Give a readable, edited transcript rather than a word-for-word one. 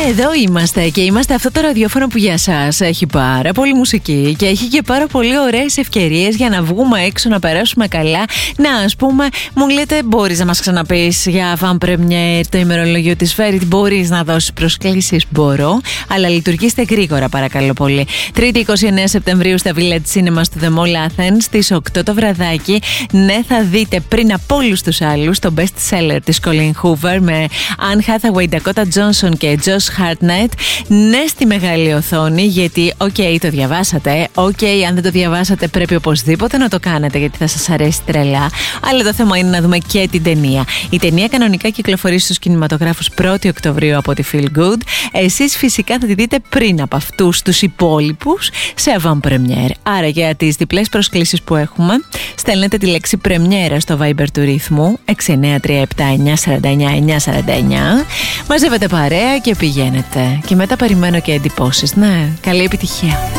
Εδώ είμαστε και είμαστε αυτό το ραδιόφωνο που για σας έχει πάρα πολύ μουσική και έχει και πάρα πολύ ωραίες ευκαιρίες για να βγούμε έξω, να περάσουμε καλά. Να, ας πούμε, μου λέτε, μπορείς να μας ξαναπείς για Avant Premiere το ημερολόγιο της Φέριτ, μπορείς να δώσεις προσκλήσεις? Μπορώ, αλλά λειτουργήστε γρήγορα παρακαλώ πολύ. Τρίτη 29 Σεπτεμβρίου στα Village Cinema στο The Mall Athens στις 8 το βραδάκι. Ναι, θα δείτε πριν από όλους τους άλλους το best seller της Colleen Hoover με Anne Hathaway, Dakota Johnson και Josh Hartnett. Ναι, στη μεγάλη οθόνη, γιατί το διαβάσατε. Αν δεν το διαβάσατε πρέπει οπωσδήποτε να το κάνετε, γιατί θα σας αρέσει τρελά. Αλλά το θέμα είναι να δούμε και την ταινία. Η ταινία κανονικά κυκλοφορεί στους κινηματογράφους 1η Οκτωβρίου από τη Feel Good. Εσείς φυσικά θα τη δείτε πριν από αυτούς τους υπόλοιπους σε Avant Premiere. Άρα για τις διπλές προσκλήσεις που έχουμε, στέλνετε τη λέξη πρεμιέρα στο Viber του Ρυθμού 69377949949. Μαζεύετε παρέα και πηγαίνετε. Και μετά περιμένω και εντυπώσεις. Ναι, καλή επιτυχία.